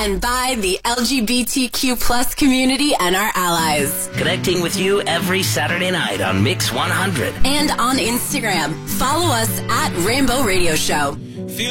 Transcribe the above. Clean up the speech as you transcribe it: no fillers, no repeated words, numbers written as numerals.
and by the LGBTQ plus community and our allies. Connecting with you every Saturday night on Mix 100. And on Instagram. Follow us at Rainbow Radio Show.